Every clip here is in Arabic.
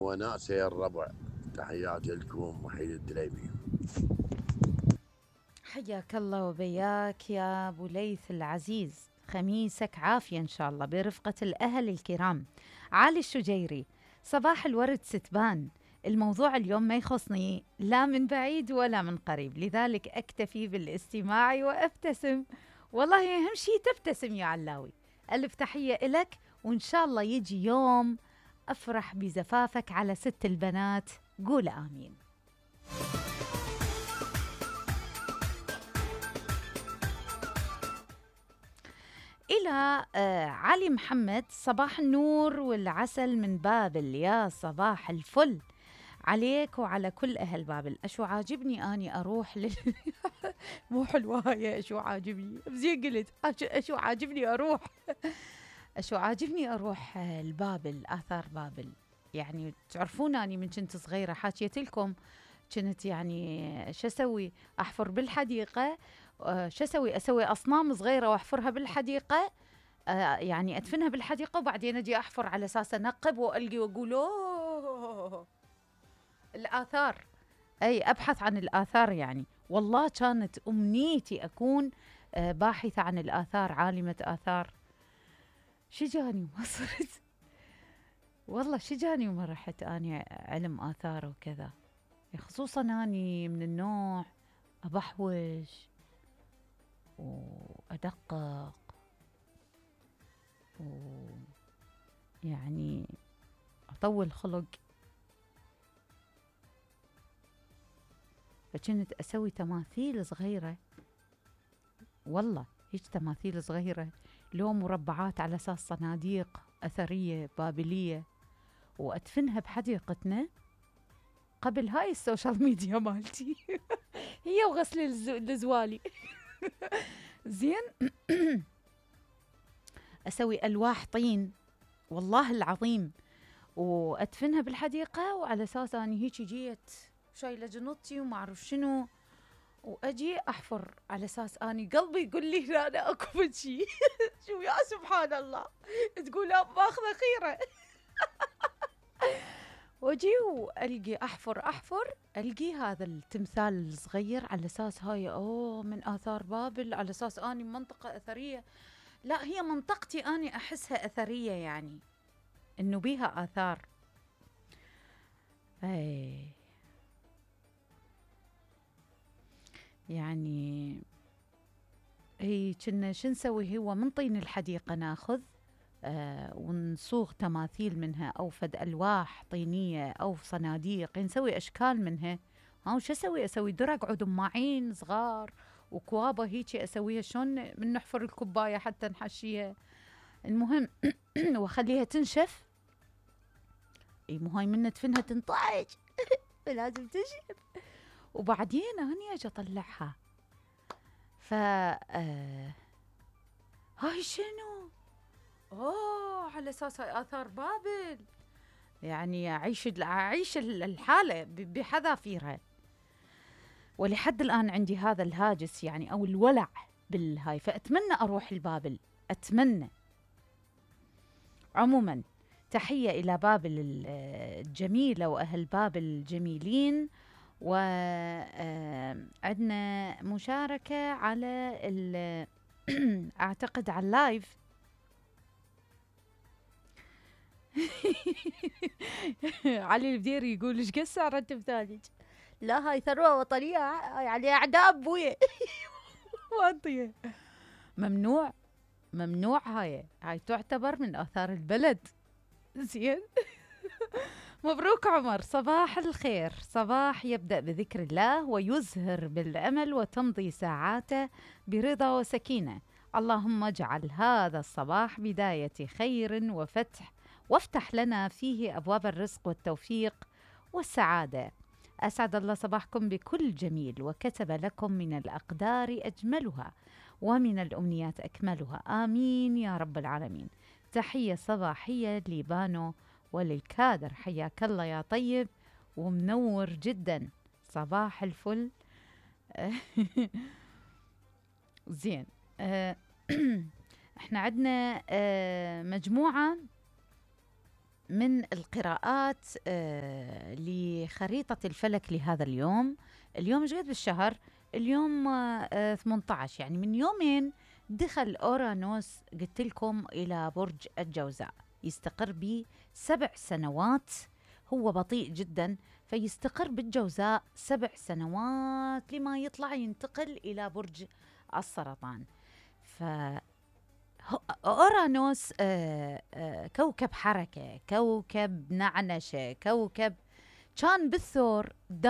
وناس يا الربع، تحياتي لكم وحيد الدليمي. حياك الله وبياك يا أبو ليث العزيز، خميسك عافية إن شاء الله برفقة الأهل الكرام. علي الشجيري، صباح الورد ستبان. الموضوع اليوم ما يخصني لا من بعيد ولا من قريب، لذلك أكتفي بالاستماع وأبتسم. والله أهم شي تبتسم يا علاوي. ألف تحية إلك، وإن شاء الله يجي يوم أفرح بزفافك على ست البنات. قول آمين. إلى علي محمد، صباح النور والعسل من بابل، يا صباح الفل عليك وعلى كل أهل بابل. أشو عاجبني أني أروح مو حلوة هاي، أشو عاجبني زين قلت أشو عاجبني أروح أشو عاجبني أروح لبابل، آثار بابل. يعني تعرفون أني من كنت صغيرة حاكيت لكم، كنت يعني شو أسوي؟ أحفر بالحديقة. شو أسوي أصنام صغيرة وأحفرها بالحديقة. يعني أدفنها بالحديقة وبعدين أجي أحفر على أساس أنقب وألقي وأقول أوه الآثار. أي أبحث عن الآثار، يعني والله كانت أمنيتي أكون باحثة عن الآثار، عالمة آثار. شجاني وما صرت والله شجاني وما رحت أني علم آثار وكذا. خصوصا أني من النوع أبحوش وأدقق ويعني أطول خلق. فكنت أسوي تماثيل صغيرة، والله هيك تماثيل صغيرة، لو مربعات على أساس صناديق أثرية بابلية، وأدفنها بحديقتنا قبل هاي السوشيال ميديا مالتي. هي وغسل الزوالي. زين. أسوي ألواح طين، والله العظيم، وأدفنها بالحديقة، وعلى أساس أني هيك جيت شايلة جنطتي وما أعرف شنو، واجي احفر على اساس اني قلبي يقول لي لا انا اكو شيء. شو يا سبحان الله، تقول لا ماخذه خيره. واجي والقي احفر القي هذا التمثال الصغير على اساس هاي من اثار بابل، على اساس اني منطقه اثريه. لا هي منطقتي اني احسها اثريه، يعني انه بيها اثار. اي يعني هي كنا شو نسوي، هو من طين الحديقه ناخذ ونصوغ تماثيل منها، أو فد ألواح طينية أو صناديق، نسوي أشكال منها. ها وش أسوي درق عود معين صغار وكوابة هيجي أسويها شلون من نحفر الكوباية حتى نحشيها. المهم وأخليها تنشف. اي مو هاي من ندفنها تنطعج. لازم تنشف، وبعدين أني أجي أطلعها. ف هاي شنو؟ على أساس هاي آثار بابل، يعني أعيش الحالة بحذافيرها. ولحد الآن عندي هذا الهاجس، يعني أو الولع بالهاي، فأتمنى أروح البابل، أتمنى. عموما تحية إلى بابل الجميلة وأهل بابل الجميلين. وعندنا مشاركة على أعتقد على اللايف. علي البديري يقول ايش قد سعر التمثالج؟ لا هاي ثروة وطنية، يعني أعداء أبويا. ما أنطيها. ممنوع، ممنوع، هاي تعتبر من آثار البلد. زين. مبروك عمر، صباح الخير، صباح يبدأ بذكر الله ويزهر بالأمل وتمضي ساعاته برضا وسكينة. اللهم اجعل هذا الصباح بداية خير وفتح، وافتح لنا فيه أبواب الرزق والتوفيق والسعادة. أسعد الله صباحكم بكل جميل، وكتب لكم من الأقدار أجملها ومن الأمنيات أكملها، آمين يا رب العالمين. تحية صباحية لبانو وللكادر، حياك الله يا طيب ومنور جدا، صباح الفل. زين. احنا عندنا مجموعة من القراءات لخريطة الفلك لهذا اليوم. اليوم ايش قد بالشهر؟ اليوم 18، يعني من يومين دخل أورانوس قلت لكم إلى برج الجوزاء، يستقر به 7 سنوات. هو بطيء جدا، فيستقر بالجوزاء 7 سنوات لما يطلع ينتقل إلى برج السرطان. ف أورانوس كوكب حركة، كوكب نعنشة، كوكب كان بالثور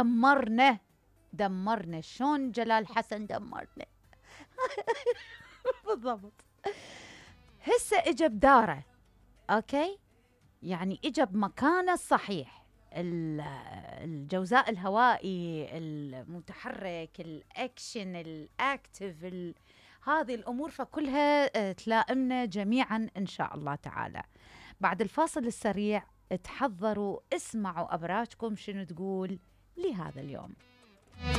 دمرنا شلون جلال حسن دمرنا. بالضبط. هسه اجى بداره، اوكي، يعني اجى بمكانه الصحيح. الجوزاء الهوائي المتحرك، الاكشن، الاكتف، هذه الامور فكلها تلائمنا جميعا ان شاء الله تعالى. بعد الفاصل السريع تحضروا، اسمعوا ابراجكم شنو تقول لهذا اليوم.